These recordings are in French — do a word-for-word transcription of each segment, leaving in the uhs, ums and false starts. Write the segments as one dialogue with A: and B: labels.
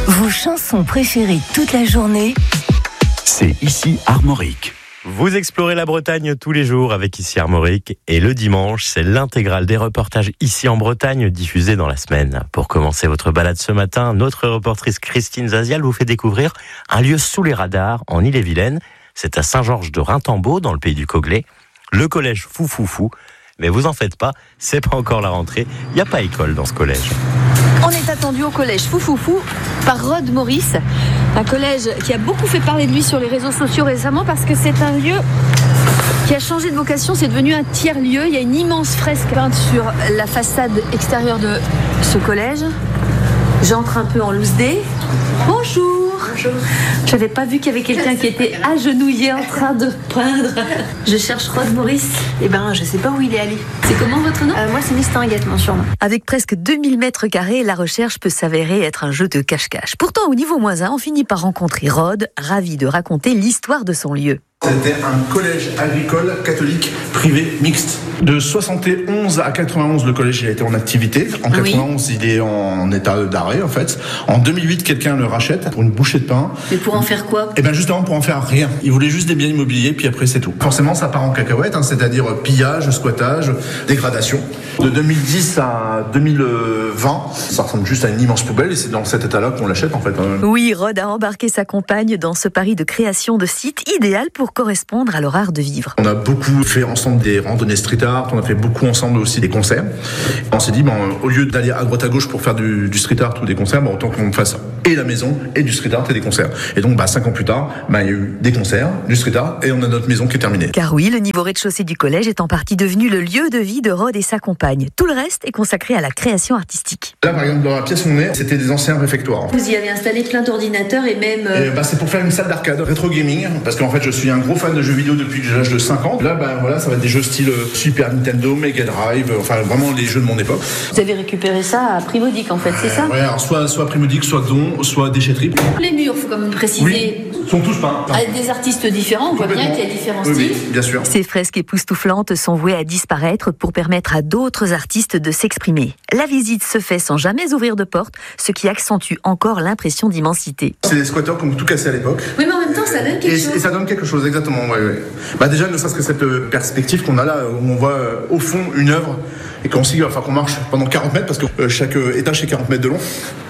A: Vos chansons préférées toute la journée,
B: c'est ici Armorique.
C: Vous explorez la Bretagne tous les jours avec Ici Armorique et le dimanche, c'est l'intégrale des reportages Ici en Bretagne diffusés dans la semaine. Pour commencer votre balade ce matin, notre reportrice Christine Zazial vous fait découvrir un lieu sous les radars en Ille-et-Vilaine. C'est à Saint-Georges de Rintembeau, dans le pays du Coglais, le collège Foufoufou. Mais vous en faites pas, c'est pas encore la rentrée, il n'y a pas école dans ce collège.
D: On est attendu au collège Foufoufou par Rod Maurice, un collège qui a beaucoup fait parler de lui sur les réseaux sociaux récemment parce que c'est un lieu qui a changé de vocation, c'est devenu un tiers-lieu. Il y a une immense fresque peinte sur la façade extérieure de ce collège. J'entre un peu en loose day. Bonjour. Bonjour. J'avais pas vu qu'il y avait quelqu'un qui était agenouillé en train de peindre. Je cherche Rod Maurice.
E: Eh ben, je sais pas où il est allé.
D: C'est comment votre nom ?
E: euh, Moi, c'est Mistinguette, mon surnom.
D: Avec presque deux mille mètres carrés, la recherche peut s'avérer être un jeu de cache-cache. Pourtant, au niveau moins un, on finit par rencontrer Rod, ravi de raconter l'histoire de son lieu.
F: C'était un collège agricole catholique privé mixte. De soixante et onze à quatre-vingt-onze, le collège il a été en activité. En quatre-vingt-onze, oui. Il est en état d'arrêt en fait. En deux mille huit, quelqu'un le rachète pour une bouchée de pain.
D: Mais pour en faire quoi ?
F: Eh bien justement pour en faire rien. Il voulait juste des biens immobiliers puis après c'est tout. Forcément ça part en cacahuète, hein, c'est-à-dire pillage, squattage, dégradation. De deux mille dix à deux mille vingt, ça ressemble juste à une immense poubelle et c'est dans cet état-là qu'on l'achète en fait.
D: Oui, Rod a embarqué sa compagne dans ce pari de création de site idéal pour correspondre à leur art de vivre.
F: On a beaucoup fait ensemble des randonnées street art, on a fait beaucoup ensemble aussi des concerts. On s'est dit, bon, au lieu d'aller à droite à gauche pour faire du, du street art ou des concerts, bon, autant qu'on fasse et la maison, et du street art et des concerts. Et donc, bah, cinq ans plus tard, bah, il y a eu des concerts, du street art, et on a notre maison qui est terminée.
D: Car oui, le niveau rez-de-chaussée du collège est en partie devenu le lieu de vie de Rod et sa compagne. Tout le reste est consacré à la création artistique.
F: Là, par exemple, dans la pièce où on est, c'était des anciens réfectoires.
D: Vous y avez installé plein d'ordinateurs et même... Euh...
F: Et bah, c'est pour faire une salle d'arcade, rétro gaming, parce qu'en fait, je suis un gros fan de jeux vidéo depuis l'âge de cinq ans. Là, bah, voilà, ça va être des jeux style Super Nintendo, Mega Drive, enfin, vraiment les jeux de mon époque.
D: Vous avez récupéré ça à Primodique, en fait, c'est ça ?
F: Ouais, alors soit, soit Primodique, soit Don, soit Déchetterie.
D: Les murs, faut quand même préciser.
F: Oui, sont tous peints.
D: Avec des artistes différents, on voit bien qu'il y a différents
F: oui,
D: styles.
F: Oui, bien sûr.
D: Ces fresques époustouflantes sont vouées à disparaître pour permettre à d'autres artistes de s'exprimer. La visite se fait sans jamais ouvrir de porte, ce qui accentue encore l'impression d'immensité.
F: C'est des squatteurs qui ont tout cassé à l'époque.
D: Oui, mais en même temps, ça donne quelque
F: et,
D: chose.
F: Et ça donne quelque chose, exactement. Ouais, ouais. Bah déjà, ne serait-ce que cette perspective qu'on a là, où on voit euh, au fond une œuvre, et qu'on sait qu'il va falloir qu'on marche pendant quarante mètres, parce que euh, chaque euh, étage est quarante mètres de long.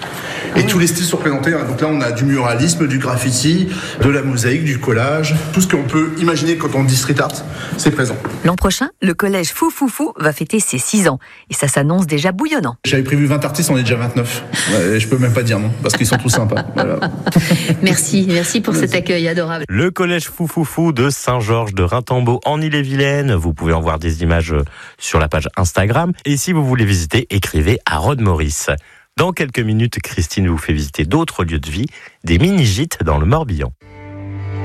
F: Et tous les styles sont représentés. Donc là, on a du muralisme, du graffiti, de la mosaïque, du collage. Tout ce qu'on peut imaginer quand on dit street art, c'est présent.
D: L'an prochain, le collège Foufoufou va fêter ses six ans. Et ça s'annonce déjà bouillonnant.
F: J'avais prévu vingt artistes, on est déjà vingt-neuf. Ouais, je peux même pas dire non, parce qu'ils sont tous sympas. Voilà.
D: Merci, merci pour merci. Cet accueil adorable.
C: Le collège Foufoufou de Saint-Georges de Rintembeau en Ille-et-Vilaine. Vous pouvez en voir des images sur la page Instagram. Et si vous voulez visiter, écrivez à Rod Maurice. Dans quelques minutes, Christine vous fait visiter d'autres lieux de vie, des mini-gîtes dans le Morbihan.